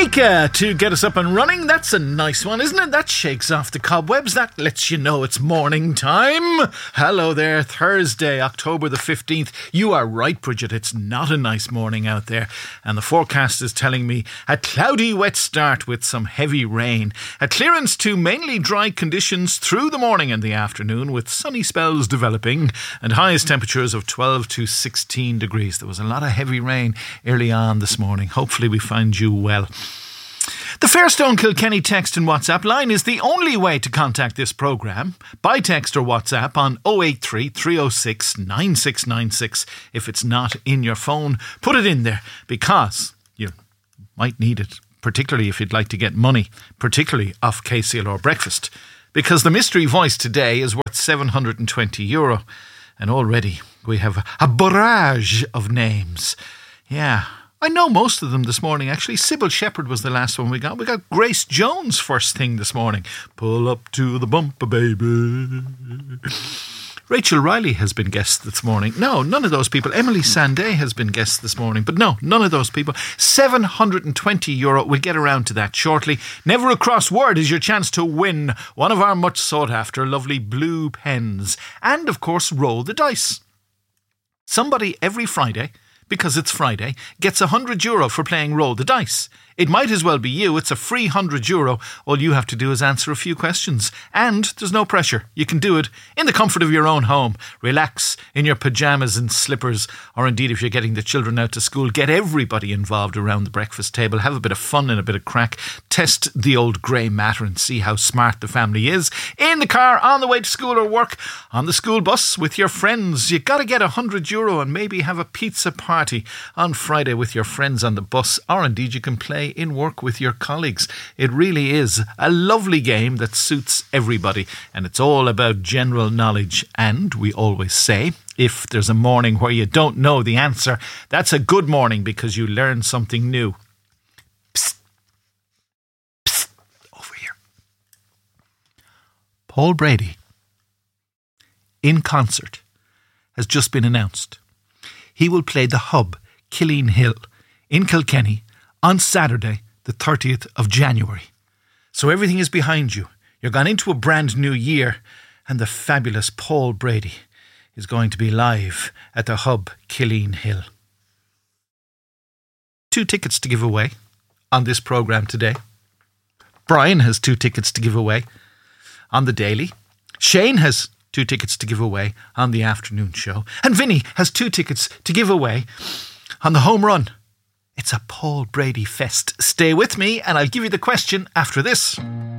Mika to get us up and running. That's a nice one, isn't it? That shakes off the cobwebs. That lets you know it's morning time. Hello there, Thursday, October the 15th. You are right, Bridget. It's not a nice morning out there. And the forecast is telling me a cloudy, wet start with some heavy rain. A clearance to mainly dry conditions through the morning and the afternoon with sunny spells developing and highest temperatures of 12 to 16 degrees. There was a lot of heavy rain early on this morning. Hopefully we find you well. The Fairstone Kilkenny text and WhatsApp line is the only way to contact this programme. By text or WhatsApp on 083 306 9696. If it's not in your phone, put it in there because you might need it, particularly if you'd like to get money, particularly off KCL or breakfast. Because the mystery voice today is worth €720. And already we have a barrage of names. Yeah, I know most of them this morning, actually. Sybil Shepherd was the last one we got. We got Grace Jones first thing this morning. Pull up to the bumper, baby. Rachel Riley has been guest this morning. No, none of those people. Emily Sandé has been guest this morning. But no, none of those people. €720. We'll get around to that shortly. Never a cross word is your chance to win one of our much sought after lovely blue pens. And, of course, roll the dice. Somebody every Friday, because it's Friday, gets €100 for playing Roll the Dice. It might as well be you. It's a free €100. All you have to do is answer a few questions. And there's no pressure. You can do it in the comfort of your own home. Relax in your pyjamas and slippers. Or indeed, if you're getting the children out to school, get everybody involved around the breakfast table. Have a bit of fun and a bit of crack. Test the old grey matter and see how smart the family is. In the car, on the way to school or work, on the school bus with your friends. You got to get €100 and maybe have a pizza party on Friday with your friends on the bus. Or indeed, you can play in work with your colleagues. It really is a lovely game that suits everybody, and it's all about general knowledge. And we always say, if there's a morning where you don't know the answer, that's a good morning because you learn something new. Psst. Psst. Over here. Paul Brady, in concert, has just been announced. He will play the Hub, Killeen Hill, in Kilkenny, on Saturday, the 30th of January. So everything is behind you. You're gone into a brand new year, and the fabulous Paul Brady is going to be live at the Hub, Killeen Hill. 2 tickets to give away on this programme today. Brian has 2 tickets to give away on the Daily. Shane has 2 tickets to give away on the afternoon show. And Vinny has 2 tickets to give away on the home run. It's a Paul Brady fest. Stay with me and I'll give you the question after this.